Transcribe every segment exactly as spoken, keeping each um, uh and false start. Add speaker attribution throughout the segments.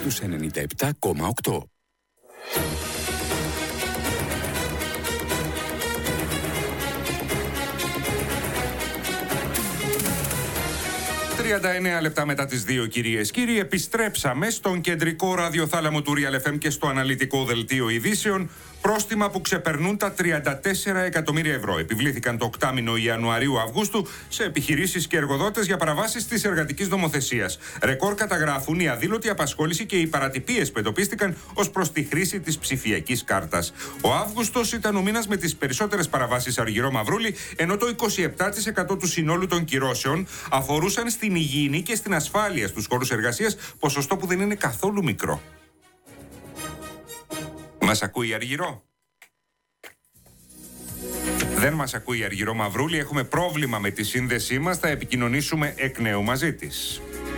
Speaker 1: στους ενενήντα επτά κόμμα οκτώ.
Speaker 2: τριάντα εννέα λεπτά μετά τις δύο, κυρίες κύριοι, επιστρέψαμε στον κεντρικό ραδιοθάλαμο του Real εφ εμ και στο αναλυτικό δελτίο ειδήσεων. Πρόστιμα που ξεπερνούν τα τριάντα τέσσερα εκατομμύρια ευρώ επιβλήθηκαν το οκτάμηνο Ιανουαρίου-Αυγούστου σε επιχειρήσεις και εργοδότες για παραβάσεις της εργατικής νομοθεσίας. Ρεκόρ καταγράφουν η αδήλωτη απασχόληση και οι παρατυπίες που εντοπίστηκαν ως προς τη χρήση της ψηφιακής κάρτας. Ο Αύγουστος ήταν ο μήνας με τις περισσότερες παραβάσεις Αργυρό Μαυρούλη, ενώ το είκοσι επτά τοις εκατό του συνόλου των κυρώσεων αφορούσαν στην υγιεινή και στην ασφάλεια στους χώρους εργασίας, ποσοστό που δεν είναι καθόλου μικρό. Μας ακούει η Αργυρό? Δεν μας ακούει η Αργυρό Μαυρούλη, έχουμε πρόβλημα με τη σύνδεσή μας, θα επικοινωνήσουμε εκ νέου μαζί της.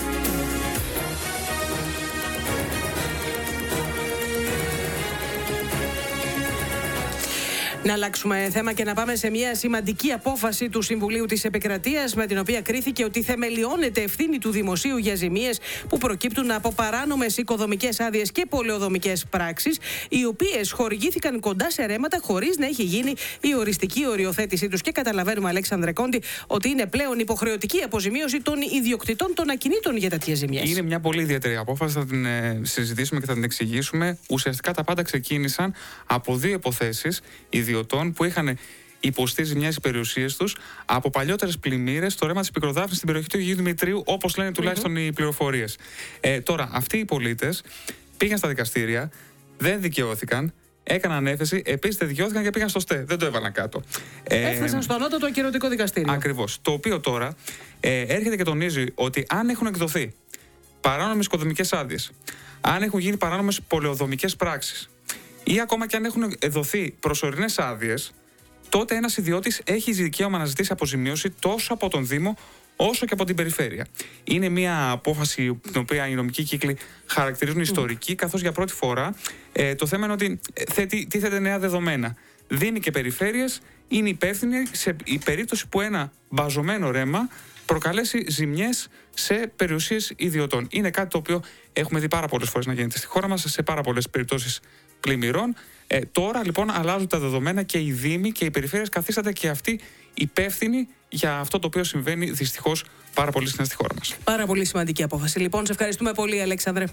Speaker 3: Να αλλάξουμε θέμα και να πάμε σε μια σημαντική απόφαση του Συμβουλίου της Επικρατείας, με την οποία κρίθηκε ότι θεμελιώνεται ευθύνη του δημοσίου για ζημίες που προκύπτουν από παράνομες οικοδομικές άδειες και πολεοδομικές πράξεις, οι οποίες χορηγήθηκαν κοντά σε ρέματα χωρίς να έχει γίνει η οριστική οριοθέτησή τους. Και καταλαβαίνουμε, Αλέξανδρε Κόντι, ότι είναι πλέον υποχρεωτική αποζημίωση των ιδιοκτητών των ακινήτων για τέτοιες ζημιές.
Speaker 4: Είναι μια πολύ ιδιαίτερη απόφαση, θα την ε, συζητήσουμε και θα την εξηγήσουμε. Ουσιαστικά τα πάντα ξεκίνησαν από δύο υποθέσεις ιδιοκτητών που είχαν υποστεί ζημιές στις περιουσίες τους από παλιότερες πλημμύρες στο ρέμα της Πικροδάφνης στην περιοχή του Αγίου Δημητρίου, όπως λένε τουλάχιστον mm-hmm. οι πληροφορίες. Ε, τώρα, αυτοί οι πολίτες πήγαν στα δικαστήρια, δεν δικαιώθηκαν, έκαναν έφεση, επίσης δεν δικαιώθηκαν και πήγαν στο ΣΤΕ. Δεν το έβαλαν κάτω.
Speaker 3: Έφτασαν ε, στο ανώτατο ακυρωτικό δικαστήριο.
Speaker 4: Ακριβώς. Το οποίο τώρα ε, έρχεται και τονίζει ότι αν έχουν εκδοθεί παράνομες οικοδομικές άδειες, αν έχουν γίνει παράνομες πολεοδομικές πράξεις, ή ακόμα και αν έχουν δοθεί προσωρινές άδειες, τότε ένας ιδιώτης έχει δικαίωμα να ζητήσει αποζημίωση τόσο από τον Δήμο όσο και από την περιφέρεια. Είναι μια απόφαση την οποία οι νομικοί κύκλοι χαρακτηρίζουν ιστορική, καθώς για πρώτη φορά ε, το θέμα είναι ότι θέτει, τίθεται νέα δεδομένα. Δήμοι και περιφέρειες είναι υπεύθυνοι σε η περίπτωση που ένα μπαζωμένο ρέμα προκαλέσει ζημιές σε περιουσίες ιδιωτών. Είναι κάτι το οποίο έχουμε δει πάρα πολλές φορές να γίνεται στη χώρα μας, σε πάρα πολλές περιπτώσεις πλημμυρών. Ε, τώρα λοιπόν αλλάζουν τα δεδομένα και οι Δήμοι και οι περιφέρειες καθίστανται και αυτοί υπεύθυνοι για αυτό το οποίο συμβαίνει δυστυχώς πάρα πολύ συχνά στη χώρα μας.
Speaker 3: Πάρα πολύ σημαντική απόφαση. Λοιπόν, σε ευχαριστούμε πολύ, Αλέξανδρε.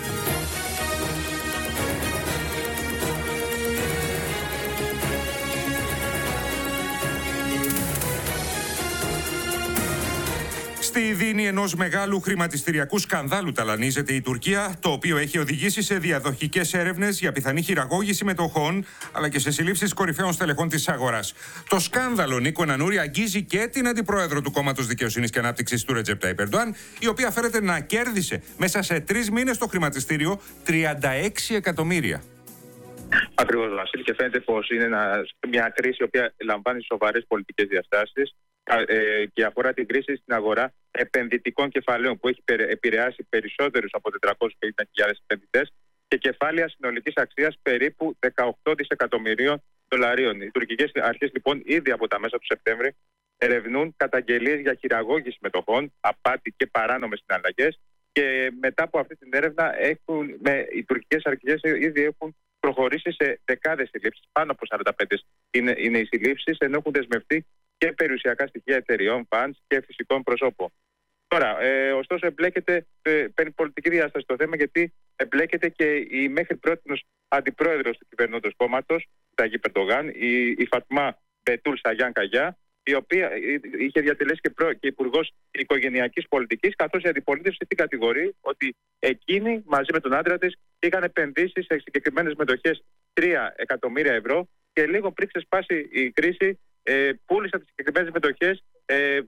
Speaker 2: Στη δίνη ενός μεγάλου χρηματιστηριακού σκανδάλου ταλανίζεται η Τουρκία, το οποίο έχει οδηγήσει σε διαδοχικές έρευνες για πιθανή χειραγώγηση μετοχών, αλλά και σε συλλήψεις κορυφαίων στελεχών της αγοράς. Το σκάνδαλο, Νίκο Νανούρη, αγγίζει και την αντιπρόεδρο του Κόμματος Δικαιοσύνης και Ανάπτυξης του Ρετζέπ Ταϊπ Ερντοάν, η οποία φέρεται να κέρδισε μέσα σε τρεις μήνες το χρηματιστήριο τριάντα έξι εκατομμύρια.
Speaker 5: Ακριβώς, Βασίλη, και φαίνεται πως είναι ένα, μια κρίση η οποία λαμβάνει σοβαρές πολιτικές διαστάσεις ε, και αφορά την κρίση στην αγορά επενδυτικών κεφαλαίων που έχει επηρεάσει περισσότερους από τετρακόσιες πενήντα χιλιάδες επενδυτές και κεφάλαια συνολικής αξίας περίπου δεκαοκτώ δισεκατομμυρίων δολαρίων. Οι τουρκικές αρχές λοιπόν ήδη από τα μέσα του Σεπτέμβρη ερευνούν καταγγελίες για χειραγώγηση μετοχών, απάτη και παράνομες συναλλαγές, και μετά από αυτή την έρευνα έχουν, με, οι τουρκικές αρχές ήδη έχουν προχωρήσει σε δεκάδες συλλήψεις, πάνω από σαράντα πέντε είναι, είναι οι συλλήψεις, ενώ έχουν δεσμευτεί και περιουσιακά στοιχεία εταιριών, funds και φυσικών προσώπων. Τώρα, ε, ωστόσο, εμπλέκεται, ε, παίρνει πολιτική διάσταση το θέμα, γιατί εμπλέκεται και η μέχρι πρότινος αντιπρόεδρος του κυβερνώντος κόμματος, Ταγίπ Ερντογάν, η, η Φατμά Μπετούλ Σαγιάν Καγιά, η οποία είχε διατελέσει και, προ, και υπουργός οικογενειακής πολιτικής, καθώς η αντιπολίτευση την κατηγορεί ότι εκείνη μαζί με τον άντρα της είχαν επενδύσει σε συγκεκριμένες μετοχές τρία εκατομμύρια ευρώ και λίγο πριν ξεσπάσει η κρίση ε, πούλησαν τις συγκεκριμένες μετοχές ε,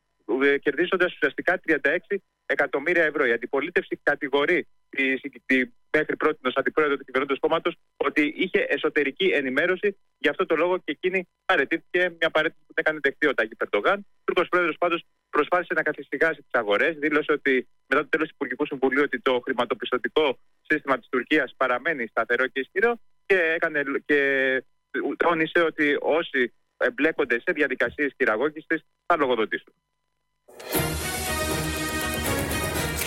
Speaker 5: ε, κερδίζοντας ουσιαστικά τριάντα έξι εκατομμύρια ευρώ. Η αντιπολίτευση κατηγορεί τη, τη μέχρι πρότινος αντιπρόεδρο του κυβερνώντος κόμματος ότι είχε εσωτερική ενημέρωση. Γι' αυτό το λόγο και εκείνη παραιτήθηκε, μια παρέτηση που έκανε δεχτεί ο Ταγίπ Ερντογάν. Ο Τούρκος πρόεδρος πάντως προσπάθησε να καθησυχάσει τις αγορές. Δήλωσε ότι μετά το τέλος του Υπουργικού Συμβουλίου ότι το χρηματοπιστωτικό σύστημα της Τουρκίας παραμένει σταθερό και ισχυρό, και, έκανε, και τόνισε ότι όσοι εμπλέκονται σε διαδικασίες χειραγώγησης θα λογοδοτήσουν.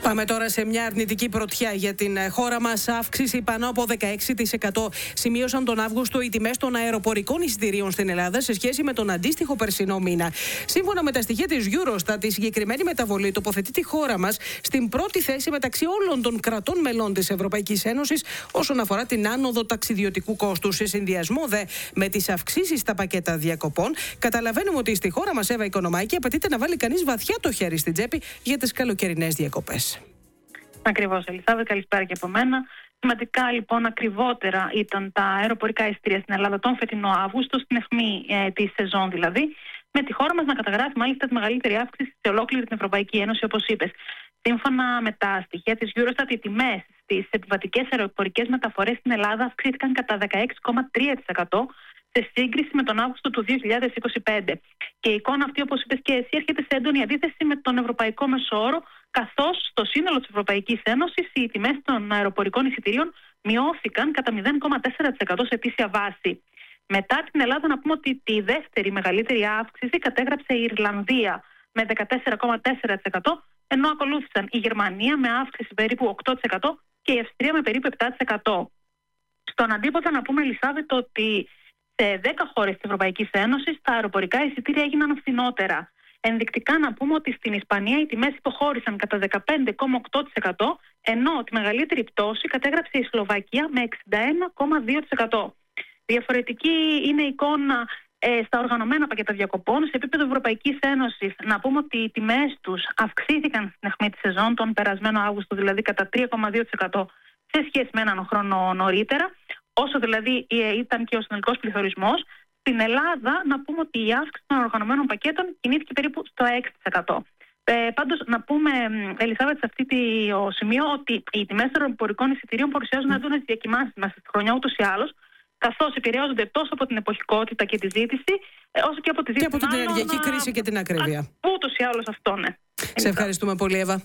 Speaker 3: Πάμε τώρα σε μια αρνητική πρωτιά για την χώρα μας. Αύξηση πάνω από δεκαέξι τοις εκατό σημείωσαν τον Αύγουστο οι τιμές των αεροπορικών εισιτηρίων στην Ελλάδα σε σχέση με τον αντίστοιχο περσινό μήνα. Σύμφωνα με τα στοιχεία της Eurostat, η συγκεκριμένη μεταβολή τοποθετεί τη χώρα μας στην πρώτη θέση μεταξύ όλων των κρατών μελών της Ευρωπαϊκής Ένωσης όσον αφορά την άνοδο ταξιδιωτικού κόστους. Σε συνδυασμό δε με τις αυξήσεις στα πακέτα διακοπών, καταλαβαίνουμε ότι στη χώρα μας, Εύα Οικονομάκη, απαιτείται να βάλει κανείς βαθιά το χέρι στην τσέπη για τις καλοκαιρινές διακοπές.
Speaker 6: Ακριβώς, Ελισάβη, καλησπέρα και από μένα. Σημαντικά λοιπόν ακριβότερα ήταν τα αεροπορικά εισιτήρια στην Ελλάδα τον φετινό Αύγουστο, στην αιχμή ε, τη σεζόν δηλαδή, με τη χώρα μας να καταγράφει μάλιστα τη μεγαλύτερη αύξηση σε ολόκληρη την Ευρωπαϊκή Ένωση, όπως είπες. Σύμφωνα με τα στοιχεία της Eurostat, οι τιμές στις επιβατικές αεροπορικές μεταφορές στην Ελλάδα αυξήθηκαν κατά δεκαέξι κόμμα τρία τοις εκατό σε σύγκριση με τον Αύγουστο του δύο χιλιάδες είκοσι πέντε. Και η εικόνα αυτή, όπως είπες και εσύ, έρχεται σε έντονη αντίθεση με τον ευρωπαϊκό μεσόωρο, καθώς στο σύνολο της Ευρωπαϊκής Ένωσης οι τιμές των αεροπορικών εισιτηρίων μειώθηκαν κατά μηδέν κόμμα τέσσερα τοις εκατό σε ετήσια βάση. Μετά την Ελλάδα, να πούμε ότι τη δεύτερη μεγαλύτερη αύξηση κατέγραψε η Ιρλανδία με δεκατέσσερα κόμμα τέσσερα τοις εκατό, ενώ ακολούθησαν η Γερμανία με αύξηση περίπου οκτώ τοις εκατό και η Αυστρία με περίπου επτά τοις εκατό. Στον αντίποδα, να πούμε, Ελισάβη, το ότι σε δέκα χώρες της Ευρωπαϊκής Ένωσης τα αεροπορικά εισιτήρια έγιναν φθηνότερα. Ενδεικτικά να πούμε ότι στην Ισπανία οι τιμές υποχώρησαν κατά δεκαπέντε κόμμα οκτώ τοις εκατό, ενώ τη μεγαλύτερη πτώση κατέγραψε η Σλοβακία με εξήντα ένα κόμμα δύο τοις εκατό. Διαφορετική είναι η εικόνα ε, στα οργανωμένα πακέτα διακοπών. Σε επίπεδο Ευρωπαϊκής Ένωσης, να πούμε ότι οι τιμές τους αυξήθηκαν στην αιχμή της σεζόν τον περασμένο Αύγουστο, δηλαδή κατά τρία κόμμα δύο τοις εκατό σε σχέση με έναν χρόνο νωρίτερα, όσο δηλαδή ήταν και ο συνολικός πληθωρισμός. Στην Ελλάδα, να πούμε ότι η αύξηση των οργανωμένων πακέτων κινήθηκε περίπου στο έξι τοις εκατό. Ε, πάντως, να πούμε, Ελισάβετ, σε αυτό το σημείο ότι οι τιμές των αεροπορικών εισιτηρίων παρουσιάζουν mm. έντονες διακυμάνσεις μέσα στη χρονιά ούτως ή άλλως, καθώς επηρεάζονται τόσο από την εποχικότητα και τη ζήτηση, όσο και από τη ζήτηση.
Speaker 3: Και από την ενεργειακή κρίση και την ακρίβεια.
Speaker 6: Ούτως ή άλλως αυτό, ναι.
Speaker 3: Σε ευχαριστούμε πολύ, Εύα.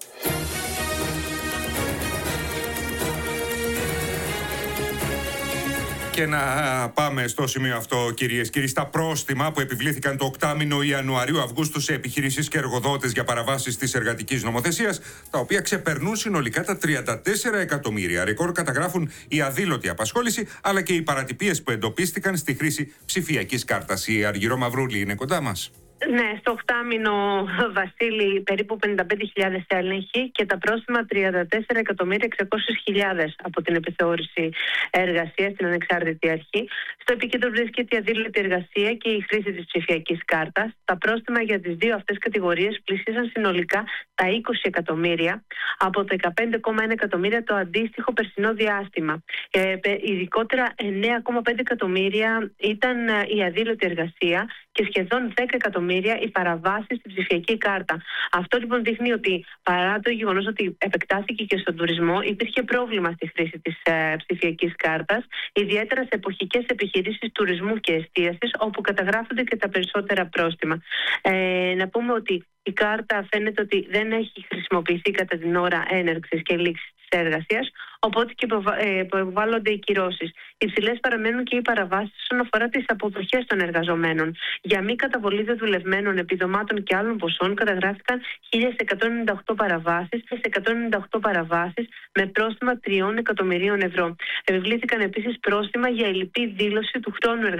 Speaker 2: Και να πάμε στο σημείο αυτό, κυρίες και κύριοι, στα πρόστιμα που επιβλήθηκαν το οκτάμηνο Ιανουαρίου-Αυγούστου σε επιχειρήσεις και εργοδότες για παραβάσεις της εργατικής νομοθεσίας, τα οποία ξεπερνούν συνολικά τα τριάντα τέσσερα εκατομμύρια. Ρεκόρ καταγράφουν η αδήλωτη απασχόληση, αλλά και οι παρατυπίες που εντοπίστηκαν στη χρήση ψηφιακής κάρτας. Η Αργυρό Μαυρούλη είναι κοντά μας.
Speaker 7: Ναι, στο οκτάμηνο, Βασίλη, περίπου πενήντα πέντε χιλιάδες έλεγχοι και τα πρόστιμα τριάντα τέσσερα εκατομμύρια εξακόσιες χιλιάδες από την επιθεώρηση εργασίας στην ανεξάρτητη αρχή. Στο επίκεντρο βρίσκεται η αδήλωτη εργασία και η χρήση της ψηφιακής κάρτας. Τα πρόστιμα για τις δύο αυτές κατηγορίες πλησίασαν συνολικά τα είκοσι εκατομμύρια από δεκαπέντε κόμμα ένα εκατομμύρια το αντίστοιχο περσινό διάστημα. Ε, ειδικότερα εννέα κόμμα πέντε εκατομμύρια ήταν η αδήλωτη εργασία και σχεδόν δέκα εκατομμύρια οι παραβάσεις στην ψηφιακή κάρτα. Αυτό λοιπόν δείχνει ότι παρά το γεγονός ότι επεκτάθηκε και στον τουρισμό, υπήρχε πρόβλημα στη χρήση της ε, ψηφιακής κάρτας, ιδιαίτερα σε εποχικές επιχειρήσεις τουρισμού και εστίασης, όπου καταγράφονται και τα περισσότερα πρόστιμα. Ε, να πούμε ότι η κάρτα φαίνεται ότι δεν έχει χρησιμοποιηθεί κατά την ώρα έναρξης και λήξης της εργασίας, οπότε και υποβάλλονται οι κυρώσεις. Υψηλές παραμένουν και οι παραβάσεις όσον αφορά τις αποδοχές των εργαζομένων. Για μη καταβολή δεδουλευμένων επιδομάτων και άλλων ποσών καταγράφηκαν χίλια εκατόν ενενήντα οκτώ παραβάσεις, εκατόν ενενήντα οκτώ παραβάσεις με πρόστιμα τριών εκατομμυρίων ευρώ. Επιβλήθηκαν επίσης πρόστιμα για ελλειπή δήλωση του χρόνου εργασίας